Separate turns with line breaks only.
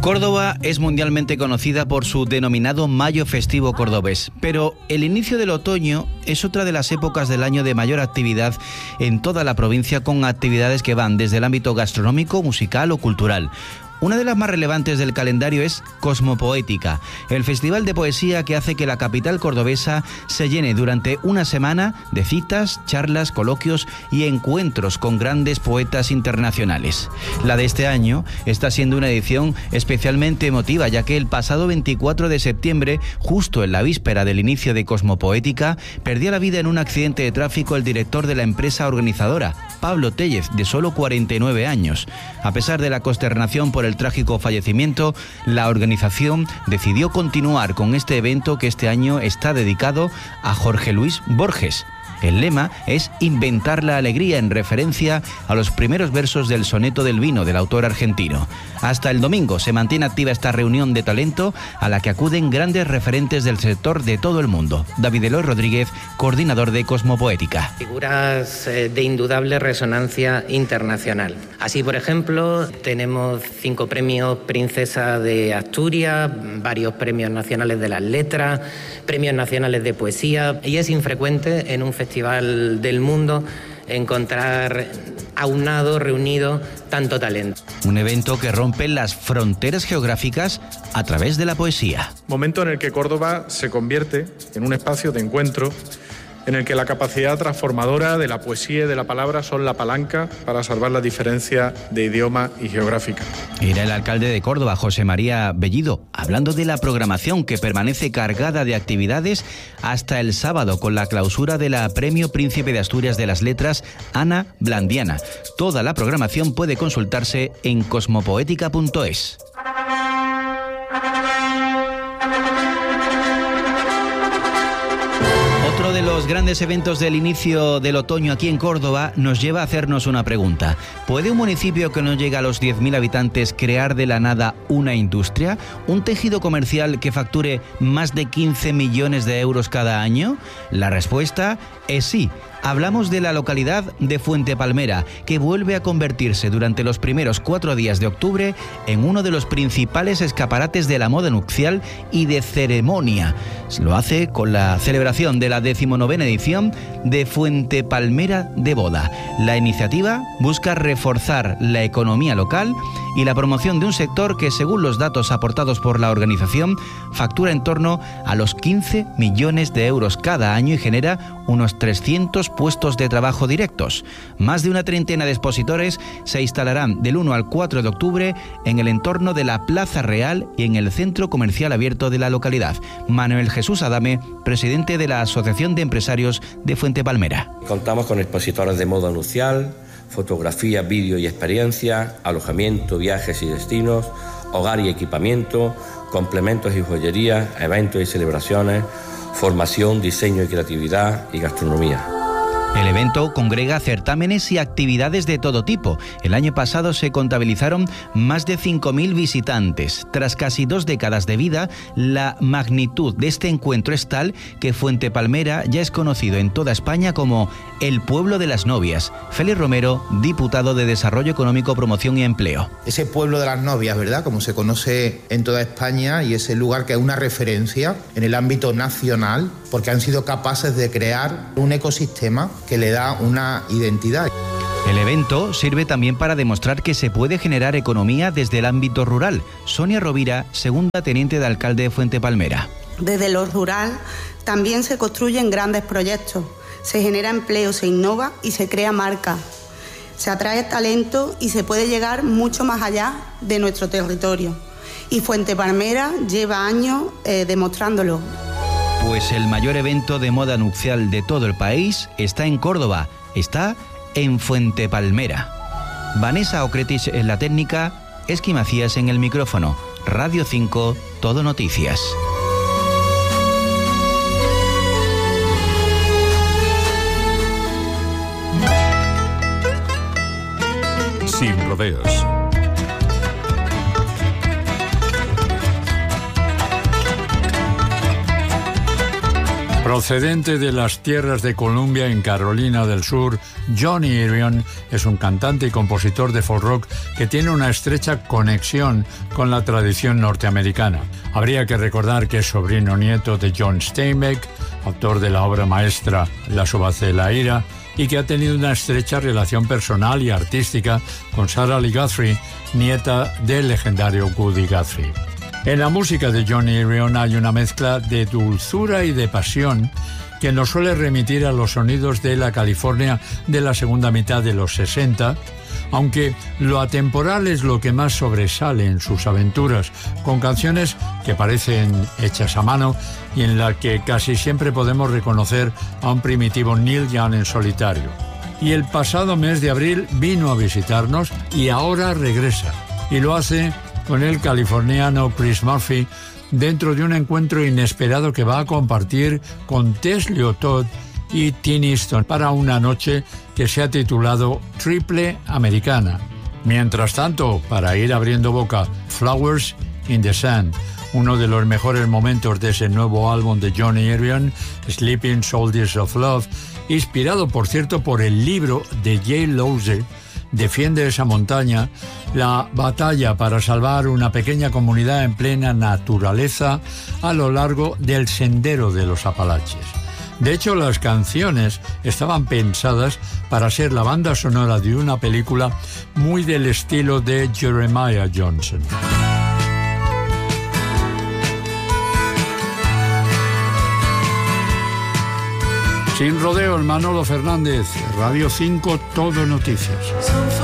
Córdoba es mundialmente conocida por su denominado Mayo Festivo Cordobés, pero el inicio del otoño es otra de las épocas del año de mayor actividad en toda la provincia, con actividades que van desde el ámbito gastronómico, musical o cultural. Una de las más relevantes del calendario es Cosmopoética, el festival de poesía que hace que la capital cordobesa se llene durante una semana de citas, charlas, coloquios y encuentros con grandes poetas internacionales. La de este año está siendo una edición especialmente emotiva, ya que el pasado 24 de septiembre, justo en la víspera del inicio de Cosmopoética, perdió la vida en un accidente de tráfico el director de la empresa organizadora, Pablo Tellez, de solo 49 años. A pesar de la consternación por el trágico fallecimiento, la organización decidió continuar con este evento que este año está dedicado a Jorge Luis Borges. El lema es Inventar la alegría, en referencia a los primeros versos del Soneto del Vino del autor argentino. Hasta el domingo se mantiene activa esta reunión de talento a la que acuden grandes referentes del sector de todo el mundo. David Eloy Rodríguez, coordinador de Cosmopoética.
Figuras de indudable resonancia internacional. Así, por ejemplo, tenemos 5 premios Princesa de Asturias, varios premios nacionales de las letras, premios nacionales de poesía, y es infrecuente en un festival del mundo encontrar aunado, reunido, tanto talento.
Un evento que rompe las fronteras geográficas a través de la poesía.
Momento en el que Córdoba se convierte en un espacio de encuentro en el que la capacidad transformadora de la poesía y de la palabra son la palanca para salvar la diferencia de idioma y geográfica.
Era el alcalde de Córdoba, José María Bellido, hablando de la programación que permanece cargada de actividades hasta el sábado, con la clausura de la Premio Príncipe de Asturias de las Letras, Ana Blandiana. Toda la programación puede consultarse en cosmopoética.es. Otro de los grandes eventos del inicio del otoño aquí en Córdoba nos lleva a hacernos una pregunta. ¿Puede un municipio que no llega a los 10.000 habitantes crear de la nada una industria? ¿Un tejido comercial que facture más de 15 millones de euros cada año? La respuesta es sí. Hablamos de la localidad de Fuente Palmera, que vuelve a convertirse durante los primeros 4 días de octubre en uno de los principales escaparates de la moda nupcial y de ceremonia. Lo hace con la celebración de la 19ª edición de Fuente Palmera de Boda. La iniciativa busca reforzar la economía local y la promoción de un sector que, según los datos aportados por la organización, factura en torno a los 15 millones de euros cada año y genera unos 300 puestos de trabajo directos. Más de una treintena de expositores se instalarán del 1 al 4 de octubre en el entorno de la Plaza Real y en el centro comercial abierto de la localidad. Manuel Jesús Adame, presidente de la Asociación de Empresarios de Fuente Palmera.
Contamos con expositores de moda nupcial, fotografía, vídeo y experiencia, alojamiento, viajes y destinos, hogar y equipamiento, complementos y joyería, eventos y celebraciones, formación, diseño y creatividad y gastronomía.
El evento congrega certámenes y actividades de todo tipo. El año pasado se contabilizaron más de 5.000 visitantes. Tras casi 2 décadas de vida, la magnitud de este encuentro es tal que Fuente Palmera ya es conocido en toda España como el pueblo de las novias. Félix Romero, diputado de Desarrollo Económico, Promoción y Empleo.
Ese pueblo de las novias, ¿verdad?, como se conoce en toda España, y ese lugar que es una referencia en el ámbito nacional, porque han sido capaces de crear un ecosistema que le da una identidad.
El evento sirve también para demostrar que se puede generar economía desde el ámbito rural. Sonia Rovira, segunda teniente de alcalde de Fuente Palmera.
Desde lo rural también se construyen grandes proyectos, se genera empleo, se innova y se crea marca. Se atrae talento y se puede llegar mucho más allá de nuestro territorio. Y Fuente Palmera lleva años demostrándolo.
Pues el mayor evento de moda nupcial de todo el país está en Córdoba, está en Fuente Palmera. Vanessa Ocretich en la técnica, Esqui Macías en el micrófono. Radio 5, Todo Noticias.
Sin rodeos. Procedente de las tierras de Columbia en Carolina del Sur, Johnny Irion es un cantante y compositor de folk rock que que tiene una estrecha conexión con la tradición norteamericana. Habría que recordar que es sobrino nieto de John Steinbeck, autor de la obra maestra La Subasta de la Ira, y que ha tenido una estrecha relación personal y artística con Sarah Lee Guthrie, nieta del legendario Woody Guthrie. En la música de Johnny Irion hay una mezcla de dulzura y de pasión que nos suele remitir a los sonidos de la California de la segunda mitad de los 60, aunque lo atemporal es lo que más sobresale en sus aventuras, con canciones que parecen hechas a mano y en la que casi siempre podemos reconocer a un primitivo Neil Young en solitario. Y el pasado mes de abril vino a visitarnos y ahora regresa, y lo hace con el californiano Chris Murphy dentro de un encuentro inesperado que va a compartir con Tess Liotot y Tim Easton para una noche que se ha titulado Triple Americana. Mientras tanto, para ir abriendo boca, Flowers in the Sand, uno de los mejores momentos de ese nuevo álbum de Johnny Irion, Sleeping Soldiers of Love, inspirado, por cierto, por el libro de Jay Louse, Defiende esa montaña, la batalla para salvar una pequeña comunidad en plena naturaleza a lo largo del sendero de los Apalaches. De hecho, las canciones estaban pensadas para ser la banda sonora de una película muy del estilo de Jeremiah Johnson. Sin rodeos, Manolo Fernández, Radio 5, Todo Noticias.